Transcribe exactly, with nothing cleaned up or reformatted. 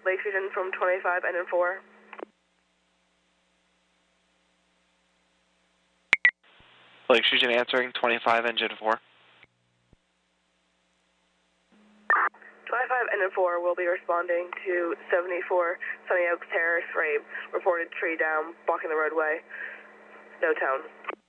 Lake Fusion from twenty-five, engine four. Lake Fusion answering, twenty-five, engine four. twenty-five, engine four will be responding to seventy-four Sunny Oaks Terrace, Rabe. Reported tree down, blocking the roadway. No tone.